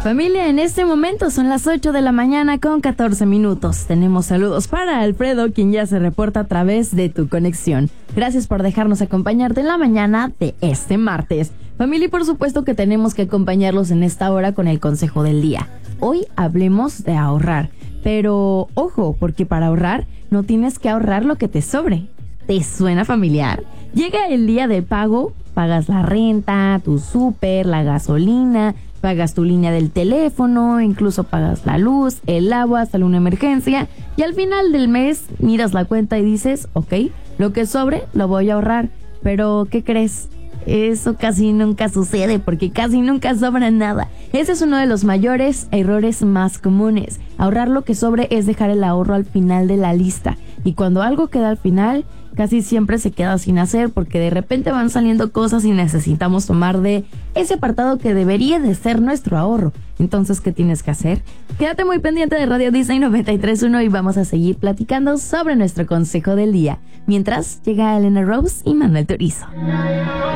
Familia, en este momento son las 8 de la mañana con 14 minutos. Tenemos saludos para Alfredo, quien ya se reporta a través de tu conexión. Gracias por dejarnos acompañarte en la mañana de este martes. Familia, y por supuesto que tenemos que acompañarlos en esta hora con el consejo del día. Hoy hablemos de ahorrar. Pero ojo, porque para ahorrar no tienes que ahorrar lo que te sobre. ¿Te suena familiar? Llega el día de pago, pagas la renta, tu súper, la gasolina, pagas tu línea del teléfono, incluso pagas la luz, el agua, sale una emergencia y al final del mes miras la cuenta y dices, ok, lo que sobre lo voy a ahorrar. Pero, ¿qué crees? Eso casi nunca sucede porque casi nunca sobra nada. Ese es uno de los mayores errores más comunes. Ahorrar lo que sobre es dejar el ahorro al final de la lista. Y cuando algo queda al final, casi siempre se queda sin hacer porque de repente van saliendo cosas y necesitamos tomar de ese apartado que debería de ser nuestro ahorro. Entonces, ¿qué tienes que hacer? Quédate muy pendiente de Radio Disney 93.1 y vamos a seguir platicando sobre nuestro consejo del día. Mientras, llega Elena Rose y Manuel Turizo.